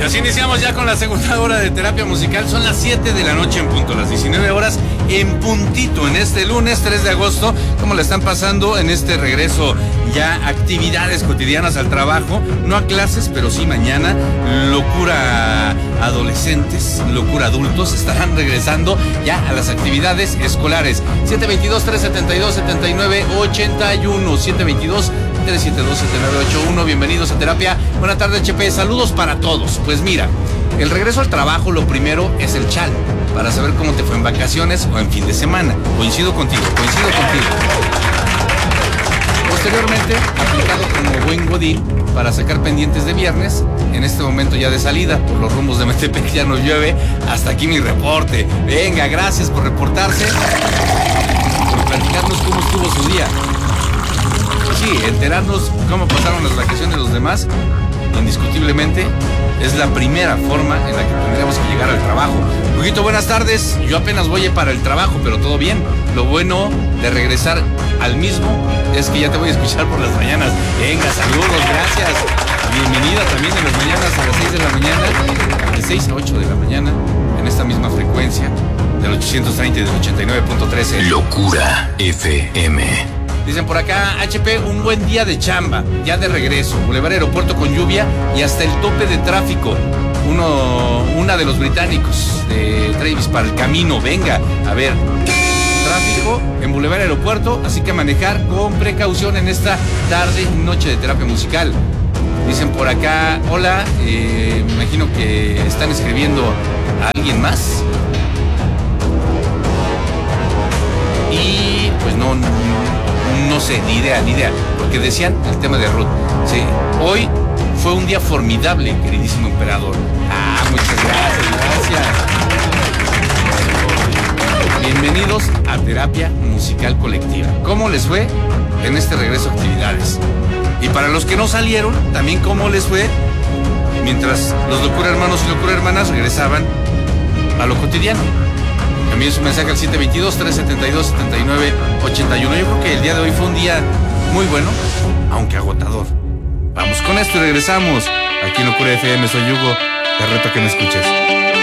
Y así iniciamos ya con la segunda hora de terapia musical. Son las 7 de la noche en punto, las 19 horas en puntito en este lunes 3 de agosto. ¿Cómo le están pasando en este regreso ya a actividades cotidianas al trabajo? No a clases, pero sí mañana. Locura adolescentes, locura adultos estarán regresando ya a las actividades escolares. 722-372-7981, 722-372-7981. Bienvenidos a terapia. Buenas tardes, HP. Saludos para todos. Pues mira, el regreso al trabajo, lo primero es el chal, para saber cómo te fue en vacaciones o en fin de semana. Coincido contigo. Posteriormente, aplicado como buen godín para sacar pendientes de viernes, en este momento ya de salida, por los rumbos de Metepec ya no llueve. Hasta aquí mi reporte. Venga, gracias por reportarse, por platicarnos cómo estuvo su día. Sí, enterarnos cómo pasaron las vacaciones de los demás, indiscutiblemente, es la primera forma en la que tendríamos que llegar al trabajo. Huguito, buenas tardes. Yo apenas voy para el trabajo, pero todo bien. Lo bueno de regresar al mismo es que ya te voy a escuchar por las mañanas. Venga, saludos, gracias. Bienvenida también en las mañanas a las 6 de la mañana, de 6 a 8 de la mañana, en esta misma frecuencia del 830 y del 89.13. Locura FM. Dicen por acá, HP, un buen día de chamba, ya de regreso. Boulevard Aeropuerto con lluvia y hasta el tope de tráfico. Una de los británicos de Travis para el camino. Venga, a ver, tráfico en Boulevard Aeropuerto, así que manejar con precaución en esta tarde, noche de terapia musical. Dicen por acá, hola, me imagino que están escribiendo a alguien más. Y pues no sé, ni idea, porque decían el tema de Ruth. Sí, hoy fue un día formidable, queridísimo emperador. Muchas gracias. Bienvenidos a terapia musical colectiva. ¿Cómo les fue en este regreso a actividades? Y para los que no salieron, también cómo les fue mientras los locura hermanos y locura hermanas regresaban a lo cotidiano. Envíen su mensaje al 722-372-7981. Yo creo que el día de hoy fue un día muy bueno, aunque agotador. Vamos con esto y regresamos. Aquí en Locura FM, soy Hugo. Te reto a que me escuches.